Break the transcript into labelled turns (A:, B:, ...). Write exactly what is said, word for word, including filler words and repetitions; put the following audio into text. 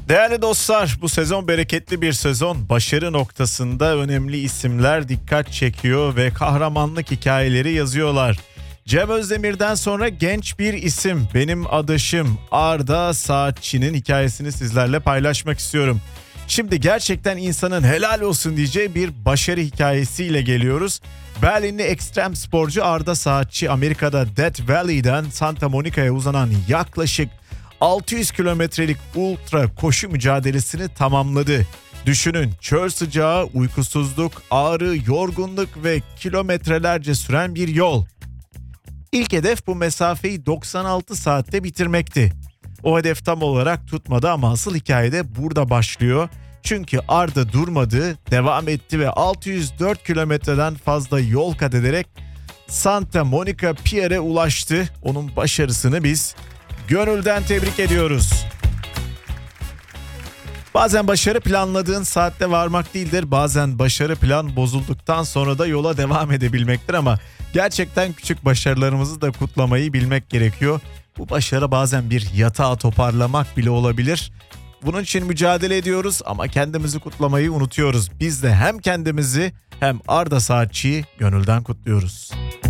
A: Değerli dostlar, bu sezon bereketli bir sezon. Başarı noktasında önemli isimler dikkat çekiyor ve kahramanlık hikayeleri yazıyorlar. Cem Özdemir'den sonra genç bir isim, benim adaşım Arda Saatçı'nın hikayesini sizlerle paylaşmak istiyorum. Şimdi gerçekten insanın helal olsun diyeceği bir başarı hikayesiyle geliyoruz. Berlinli ekstrem sporcu Arda Saatçı, Amerika'da Death Valley'den Santa Monica'ya uzanan yaklaşık altı yüz kilometrelik ultra koşu mücadelesini tamamladı. Düşünün, çöl sıcağı, uykusuzluk, ağrı, yorgunluk ve kilometrelerce süren bir yol. İlk hedef bu mesafeyi doksan altı saatte bitirmekti. O hedef tam olarak tutmadı ama asıl hikaye de burada başlıyor. Çünkü Arda durmadı, devam etti ve altı yüz dört kilometreden fazla yol kat ederek Santa Monica Pier'e ulaştı. Onun başarısını biz gönülden tebrik ediyoruz. Bazen başarı planladığın saatte varmak değildir. Bazen başarı plan bozulduktan sonra da yola devam edebilmektir ama gerçekten küçük başarılarımızı da kutlamayı bilmek gerekiyor. Bu başarı bazen bir yatağı toparlamak bile olabilir. Bunun için mücadele ediyoruz ama kendimizi kutlamayı unutuyoruz. Biz de hem kendimizi hem Arda Saatçı'yı gönülden kutluyoruz.